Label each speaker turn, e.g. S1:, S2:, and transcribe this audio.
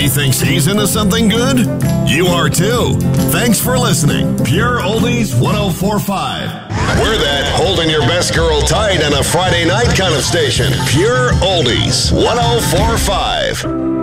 S1: He thinks he's into something good? You are too. Thanks for listening. Pure Oldies 1045. We're that holding your best girl tight on a Friday night kind of station. Pure Oldies 1045.